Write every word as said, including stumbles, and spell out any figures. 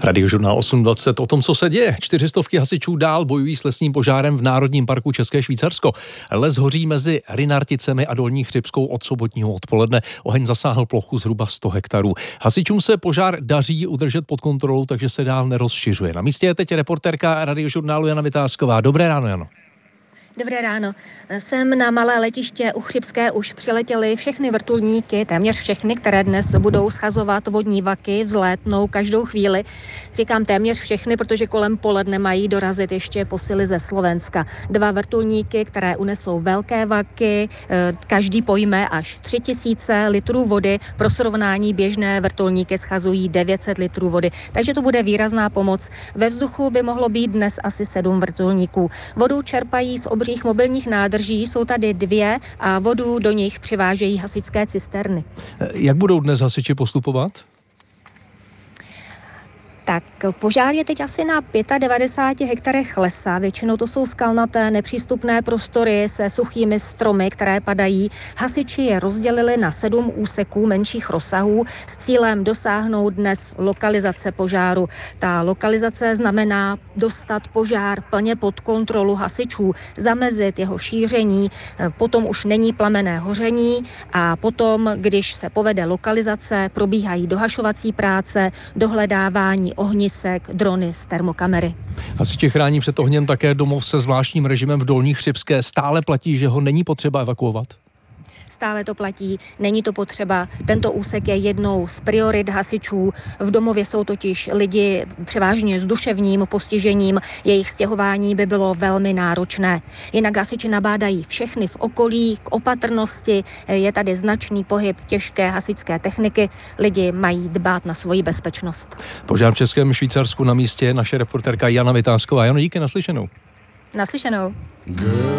Radiožurnál osm dvacet o tom, co se děje. Čtyřistovky hasičů dál bojují s lesním požárem v Národním parku České Švýcarsko. Les hoří mezi Rynarticemi a Dolní Chřibskou od sobotního odpoledne. Oheň zasáhl plochu zhruba sto hektarů. Hasičům se požár daří udržet pod kontrolou, takže se dál nerozšiřuje. Na místě je teď reportérka Radiožurnálu Jana Vytázková. Dobré ráno, Jano. Dobré ráno. Sem na malé letiště u Chřibské už přiletěly všechny vrtulníky, téměř všechny, které dnes budou schazovat vodní vaky, vzlétnou každou chvíli. Říkám téměř všechny, protože kolem poledne mají dorazit ještě posily ze Slovenska. Dva vrtulníky, které unesou velké vaky, každý pojme až tři tisíce litrů vody. Pro srovnání běžné vrtulníky schazují devět set litrů vody, takže to bude výrazná pomoc. Ve vzduchu by mohlo být dnes asi sedm vrtulníků. Vodu čerpají z obřích mobilních nádrží, jsou tady dvě a vodu do nich přivážejí hasičské cisterny. Jak budou dnes hasiči postupovat? Tak požár je teď asi na devadesát pět hektarech lesa, většinou to jsou skalnaté nepřístupné prostory se suchými stromy, které padají. Hasiči je rozdělili na sedm úseků menších rozsahů s cílem dosáhnout dnes lokalizace požáru. Ta lokalizace znamená dostat požár plně pod kontrolu hasičů, zamezit jeho šíření, potom už není plamenné hoření a potom, když se povede lokalizace, probíhají dohašovací práce, dohledávání ohnisek, drony z termokamery. Hasiči chrání před ohněm také domov se zvláštním režimem v Dolní Chřibské. Stále platí, že ho není potřeba evakuovat? Stále to platí, není to potřeba. Tento úsek je jednou z priorit hasičů. V domově jsou totiž lidi převážně s duševním postižením. Jejich stěhování by bylo velmi náročné. Jinak hasiči nabádají všechny v okolí k opatrnosti. Je tady značný pohyb těžké hasičské techniky. Lidi mají dbát na svoji bezpečnost. Požár v Českém Švýcarsku, na místě naše reportérka Jana Vytázková. Jano, díky, naslyšenou. Naslyšenou.